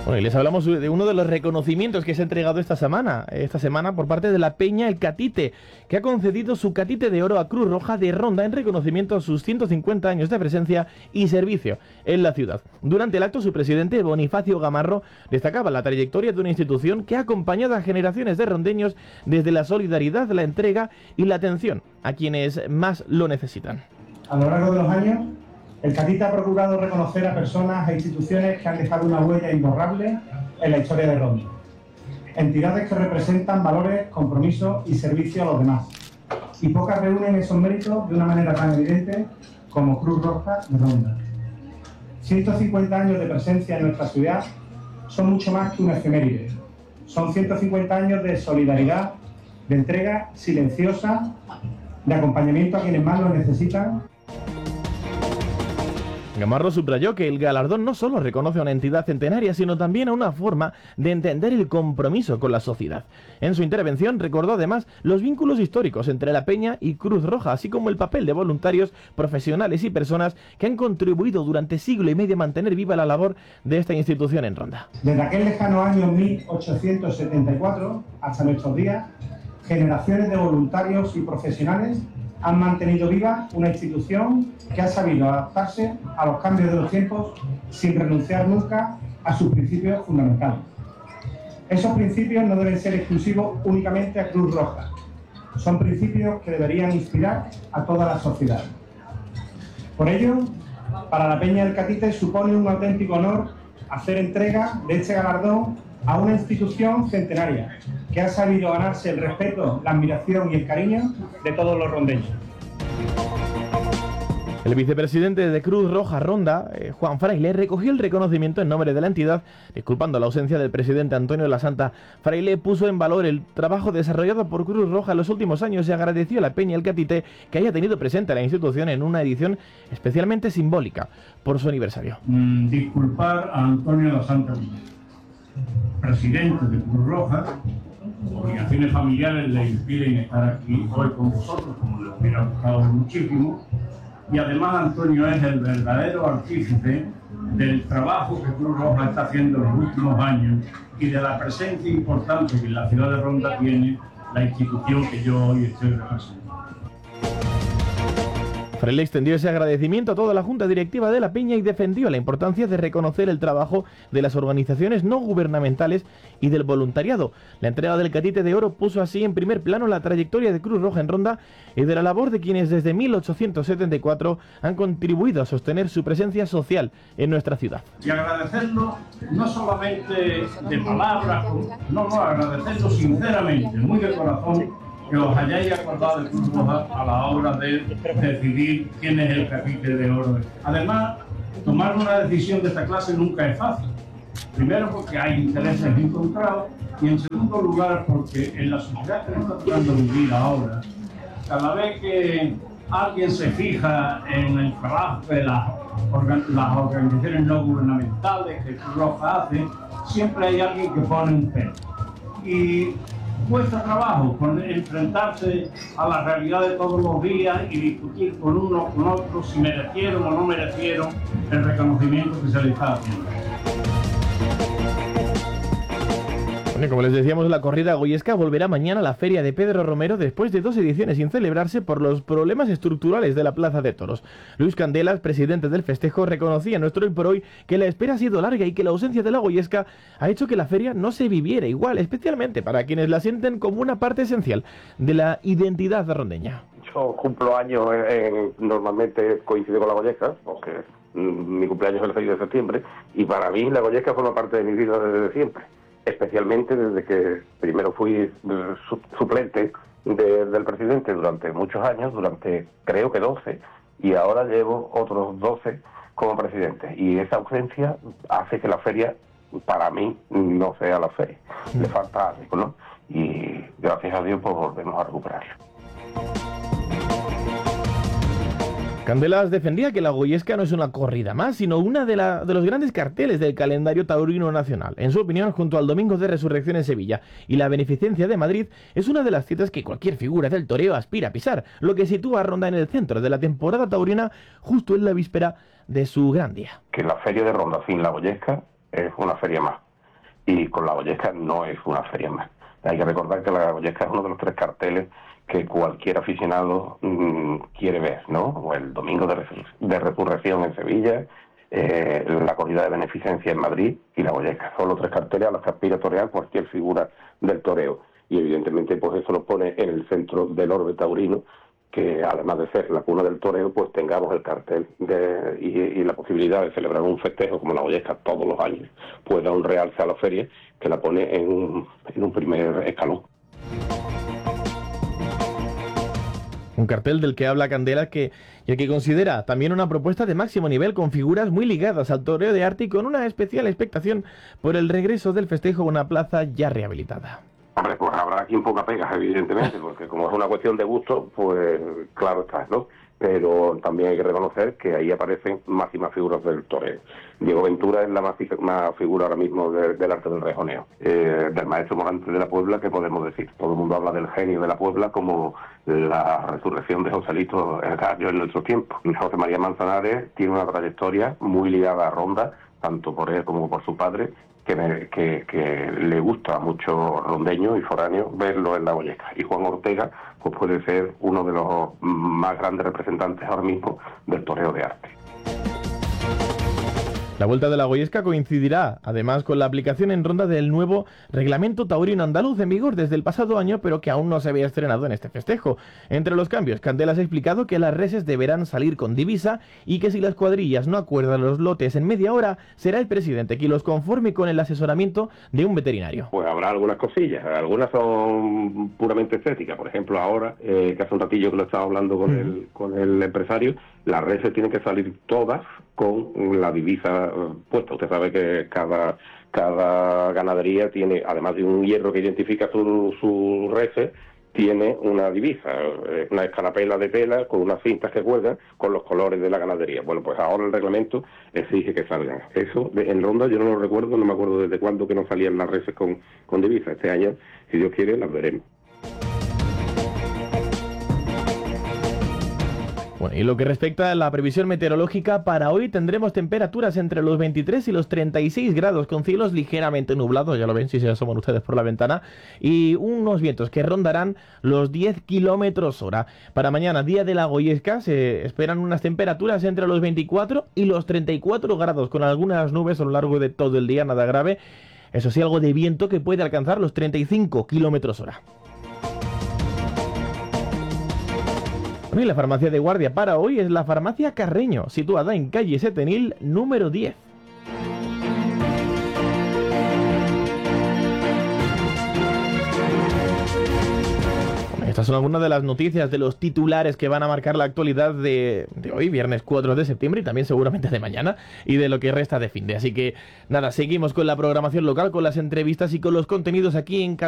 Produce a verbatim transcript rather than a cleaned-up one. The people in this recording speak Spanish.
Bueno, y les hablamos de uno de los reconocimientos que se ha entregado esta semana, esta semana por parte de la Peña El Catite, que ha concedido su Catite de Oro a Cruz Roja de Ronda en reconocimiento a sus ciento cincuenta años de presencia y servicio en la ciudad. Durante el acto, su presidente, Bonifacio Gamarro, destacaba la trayectoria de una institución que ha acompañado a generaciones de rondeños desde la solidaridad, la entrega y la atención a quienes más lo necesitan. A lo largo de los años, el Catite ha procurado reconocer a personas e instituciones que han dejado una huella imborrable en la historia de Ronda. Entidades que representan valores, compromisos y servicio a los demás. Y pocas reúnen esos méritos de una manera tan evidente como Cruz Roja de Ronda. ciento cincuenta años de presencia en nuestra ciudad son mucho más que una efeméride. Son ciento cincuenta años de solidaridad, de entrega silenciosa, de acompañamiento a quienes más lo necesitan. Gamarro subrayó que el galardón no solo reconoce a una entidad centenaria, sino también a una forma de entender el compromiso con la sociedad. En su intervención recordó además los vínculos históricos entre la Peña y Cruz Roja, así como el papel de voluntarios, profesionales y personas que han contribuido durante siglo y medio a mantener viva la labor de esta institución en Ronda. Desde aquel lejano año mil ochocientos setenta y cuatro hasta nuestros días, generaciones de voluntarios y profesionales han mantenido viva una institución que ha sabido adaptarse a los cambios de los tiempos sin renunciar nunca a sus principios fundamentales. Esos principios no deben ser exclusivos únicamente a Cruz Roja. Son principios que deberían inspirar a toda la sociedad. Por ello, para la Peña El Catite supone un auténtico honor hacer entrega de este galardón a una institución centenaria que ha sabido ganarse el respeto, la admiración y el cariño de todos los rondeños. El vicepresidente de Cruz Roja Ronda, eh, Juan Fraile, recogió el reconocimiento en nombre de la entidad, disculpando la ausencia del presidente Antonio Lasanta. Fraile puso en valor el trabajo desarrollado por Cruz Roja en los últimos años y agradeció a la Peña El Catite que haya tenido presente a la institución en una edición especialmente simbólica por su aniversario. Mm, disculpar a Antonio Lasanta, presidente de Cruz Roja. Obligaciones familiares le impiden estar aquí hoy con vosotros, como les hubiera gustado muchísimo. Y además Antonio es el verdadero artífice del trabajo que Cruz Roja está haciendo en los últimos años y de la presencia importante que en la ciudad de Ronda tiene la institución que yo hoy estoy representando. Fraile extendió ese agradecimiento a toda la Junta Directiva de la Peña y defendió la importancia de reconocer el trabajo de las organizaciones no gubernamentales y del voluntariado. La entrega del Catite de Oro puso así en primer plano la trayectoria de Cruz Roja en Ronda y de la labor de quienes desde mil ochocientos setenta y cuatro han contribuido a sostener su presencia social en nuestra ciudad. Y agradecerlo no solamente de palabras, no, no, agradecerlo sinceramente, muy de corazón, que os hayáis acordado de Cruz Roja a la hora de decidir quién es el Catite de Oro. Además, tomar una decisión de esta clase nunca es fácil. Primero porque hay intereses encontrados y en segundo lugar porque en la sociedad que nos está tocando vivir ahora, cada vez que alguien se fija en el trabajo de las, organ las organizaciones no gubernamentales que Cruz Roja hace, siempre hay alguien que pone un pelo. Y cuesta trabajo con enfrentarse a la realidad de todos los días y discutir con uno con otro si merecieron o no merecieron el reconocimiento que se les está haciendo. Bueno, como les decíamos, la corrida goyesca volverá mañana a la Feria de Pedro Romero después de dos ediciones sin celebrarse por los problemas estructurales de la Plaza de Toros. Luis Candelas, presidente del festejo, reconocía en nuestro Hoy por Hoy que la espera ha sido larga y que la ausencia de la goyesca ha hecho que la feria no se viviera igual, especialmente para quienes la sienten como una parte esencial de la identidad rondeña. Yo cumplo años, eh, normalmente coincide con la goyesca, porque mm, mi cumpleaños es el seis de septiembre, y para mí la goyesca forma parte de mi vida desde siempre. Especialmente desde que primero fui su suplente de, del presidente durante muchos años, durante creo que doce, y ahora llevo otros doce como presidente. Y esa ausencia hace que la feria, para mí, no sea la feria. Le falta algo, ¿no? Y gracias a Dios pues volvemos a recuperarlo. Candelas defendía que la goyesca no es una corrida más, sino una de, la, de los grandes carteles del calendario taurino nacional. En su opinión, junto al Domingo de Resurrección en Sevilla y la Beneficencia de Madrid, es una de las citas que cualquier figura del toreo aspira a pisar, lo que sitúa a Ronda en el centro de la temporada taurina, justo en la víspera de su gran día. Que la feria de Ronda sin la goyesca es una feria más. y con la Goyesca no es una feria más. Hay que recordar que la Goyesca es uno de los tres carteles que cualquier aficionado mmm, quiere ver, ¿no? O el Domingo de, Resur- de Resurrección en Sevilla, eh, la corrida de beneficencia en Madrid y la Goyesca. Son los tres carteles a los que aspira a torear cualquier figura del toreo. Y evidentemente pues eso nos pone en el centro del orbe taurino, que además de ser la cuna del toreo, pues tengamos el cartel de, y, y la posibilidad de celebrar un festejo como la Goyesca todos los años, pues da un realce a la feria que la pone en un, en un primer escalón. Un cartel del que habla Candela que, y el que considera también una propuesta de máximo nivel con figuras muy ligadas al toreo de arte y con una especial expectación por el regreso del festejo a una plaza ya rehabilitada. Hombre, pues habrá quien ponga pegas, evidentemente, porque como es una cuestión de gusto, pues claro está, ¿no? Pero también hay que reconocer que ahí aparecen más y más figuras del toreo. Diego Ventura es la más, más figura ahora mismo de, del arte del rejoneo, eh, del maestro Morante de la Puebla, que podemos decir. Todo el mundo habla del genio de la Puebla como la resurrección de Joselito el Gallo en nuestros tiempos. José María Manzanares tiene una trayectoria muy ligada a Ronda, tanto por él como por su padre, que, me, que, que le gusta a muchos rondeños y foráneos verlo en la Goyesca. Y Juan Ortega pues puede ser uno de los más grandes representantes ahora mismo del toreo de arte. La vuelta de la Goyesca coincidirá, además, con la aplicación en Ronda del nuevo Reglamento Taurino Andaluz en vigor desde el pasado año, pero que aún no se había estrenado en este festejo. Entre los cambios, Candelas ha explicado que las reses deberán salir con divisa y que si las cuadrillas no acuerdan los lotes en media hora, será el presidente quien los conforme con el asesoramiento de un veterinario. Pues habrá algunas cosillas, algunas son puramente estéticas. Por ejemplo, ahora, eh, que hace un ratillo que lo estaba hablando con, mm. el, con el empresario, las reses tienen que salir todas con la divisa puesta. Usted sabe que cada cada ganadería tiene, además de un hierro que identifica su, su reses, tiene una divisa, una escarapela de tela con unas cintas que cuelgan con los colores de la ganadería. Bueno, pues ahora el reglamento exige que salgan. Eso de, en Ronda yo no lo recuerdo, no me acuerdo desde cuándo que no salían las reses con, con divisa. Este año, si Dios quiere, las veremos. Bueno, y lo que respecta a la previsión meteorológica, para hoy tendremos temperaturas entre los veintitrés y los treinta y seis grados, con cielos ligeramente nublados, ya lo ven si se asoman ustedes por la ventana, y unos vientos que rondarán los diez kilómetros hora. Para mañana, día de la Goyesca, se esperan unas temperaturas entre los veinticuatro y los treinta y cuatro grados, con algunas nubes a lo largo de todo el día, nada grave. Eso sí, algo de viento que puede alcanzar los treinta y cinco kilómetros hora. Y la farmacia de guardia para hoy es la farmacia Carreño, situada en calle Setenil número diez. Estas son algunas de las noticias, de los titulares que van a marcar la actualidad de, de hoy, viernes cuatro de septiembre, y también seguramente de mañana, y de lo que resta de fin de. Así que nada, seguimos con la programación local, con las entrevistas y con los contenidos aquí en